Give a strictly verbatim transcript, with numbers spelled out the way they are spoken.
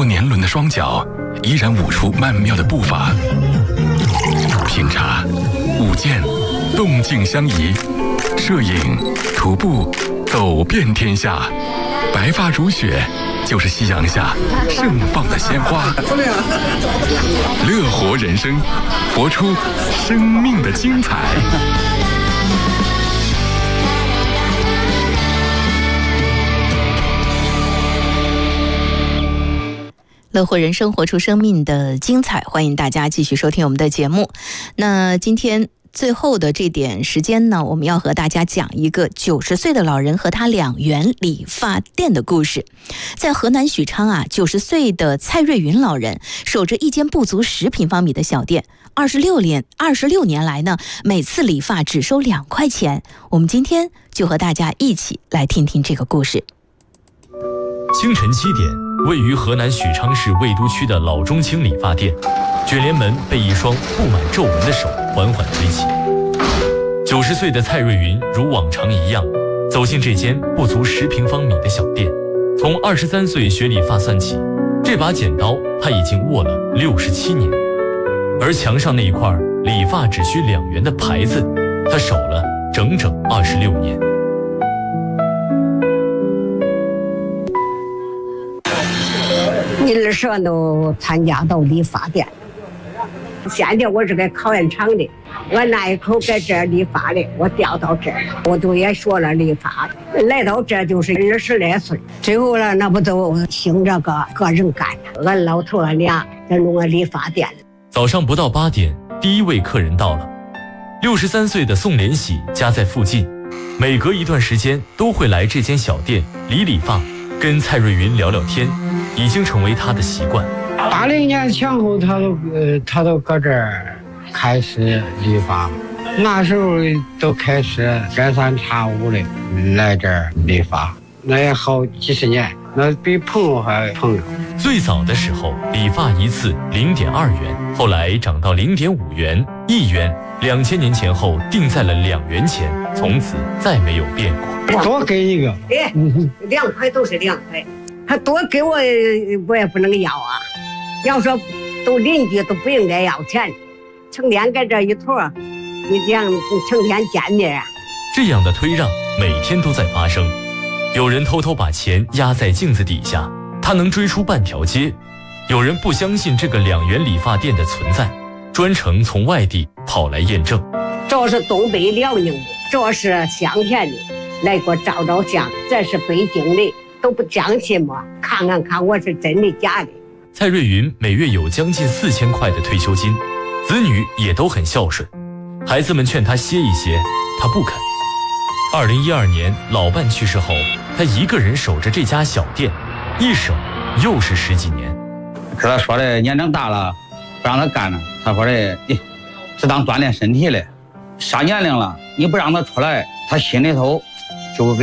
过年轮的双脚，依然舞出曼妙的步伐。品茶、舞剑，动静相宜；摄影、徒步，走遍天下。白发如雪，就是夕阳下盛放的鲜花。乐活人生，活出生命的精彩。 乐活人生，活出生命的精彩。欢迎大家继续收听我们的节目。那今天最后的这点时间呢，我们要和大家讲一个九十岁的老人和他两元理发店的故事。在河南许昌啊，九十岁的蔡瑞云老人守着一间不足十平方米的小店，二十六年二十六年来呢，每次理发只收两块钱。我们今天就和大家一起来听听这个故事。 清晨七点，位于河南许昌市魏都区的老中青理发店，卷帘门被一双布满皱纹的手缓缓推起。九十岁的蔡瑞云如往常一样走进这间不足十平方米的小店。从二十三岁学理发算起，这把剪刀他已经握了六十七年，而墙上那一块理发只需两元的牌子，他守了整整二十六年。 二十万都参加到理发店。现在我是个考验厂的，我那一口在这儿理发的，我调到这儿，我都也学了理发，来到这就是二十来岁。最后呢，那不都兴这个个人干，俺老头俺俩在弄个理发店。 早上不到八点，第一位客人到了。六十三岁的宋连喜家在附近，每隔一段时间都会来这间小店理理发，跟蔡瑞云聊聊天，已经成为他的习惯。 八零年前后，他都呃，他都搁这儿开始理发，那时候都开始隔三差五的来这儿理发，那也好几十年，那比朋友还朋友。 最早的时候，理发一次零点二元，后来涨到零点五元、一元，两千年前后定在了两元钱，从此再没有变过。 多给一个， 哎，两块都是两块，他多给我，我也不能要啊。要说都邻居都不应该要钱，成天在这一坨，你这样成天见面啊。 这样的推让每天都在发生，有人偷偷把钱压在镜子底下，他能追出半条街；有人不相信这个两元理发店的存在，专程从外地跑来验证。 这是东北辽宁的，这是乡县的，来给我照照相，这是北京的，都不相信吗？看看看我是真的假的。 蔡瑞云每月有将近四千块的退休金，子女也都很孝顺，孩子们劝他歇一歇，他不肯。二零一二年老伴去世后，他一个人守着这家小店，一守又是十几年。 跟他说的年龄大了，不让他干了，他说的你是当锻炼身体的，啥年龄了，你不让他出来，他心里头就给